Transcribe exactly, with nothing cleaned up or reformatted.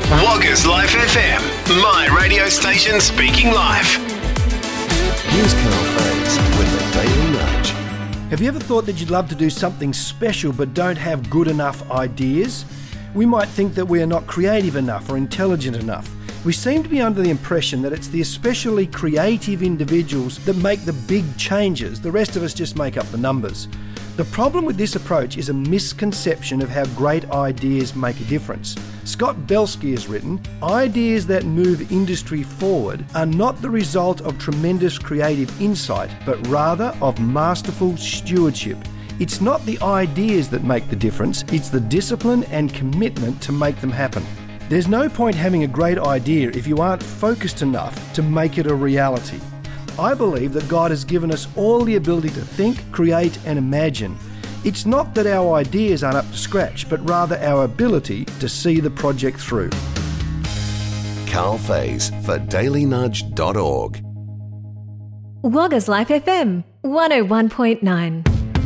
Woggers Life F M, my radio station speaking live. Here's Carl Faze with the Daily Nudge. Have you ever thought that you'd love to do something special but don't have good enough ideas? We might think that we are not creative enough or intelligent enough. We seem to be under the impression that it's the especially creative individuals that make the big changes. The rest of us just make up the numbers. The problem with this approach is a misconception of how great ideas make a difference. Scott Belsky has written, "Ideas that move industry forward are not the result of tremendous creative insight, but rather of masterful stewardship. It's not the ideas that make the difference, it's the discipline and commitment to make them happen." There's no point having a great idea if you aren't focused enough to make it a reality. I believe that God has given us all the ability to think, create and imagine. It's not that our ideas aren't up to scratch, but rather our ability to see the project through. Carl Faze for daily nudge dot org. Woggers Life F M, one oh one point nine.